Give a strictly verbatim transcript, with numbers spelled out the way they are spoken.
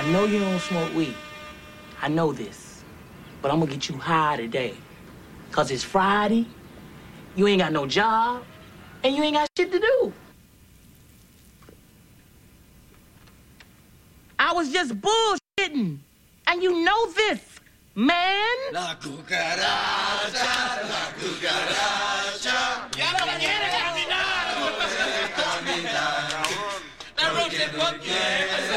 I know you don't smoke weed. I know this. But I'm gonna get you high today. Cause it's Friday, you ain't got no job, and you ain't got shit to do. I was just bullshitting. And you know this, man. La cucaracha, la cucaracha. Ya no quiere caminar. La roche, ¿por qué?